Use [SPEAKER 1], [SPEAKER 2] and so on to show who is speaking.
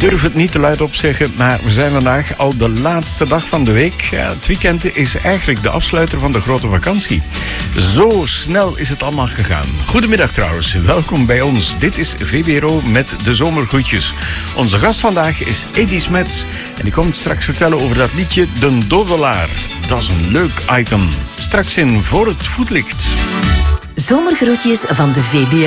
[SPEAKER 1] durf het niet te luid opzeggen, maar we zijn vandaag al de laatste dag van de week. Ja, het weekend is eigenlijk de afsluiter van de grote vakantie. Zo snel is het allemaal gegaan. Goedemiddag trouwens, welkom bij ons. Dit is VBRO met de zomergroetjes. Onze gast vandaag is Eddy Smets en die komt straks vertellen over dat liedje De Dovelaar. Dat is een leuk item. Straks in Voor het voetlicht.
[SPEAKER 2] Zomergroetjes van de VBRO.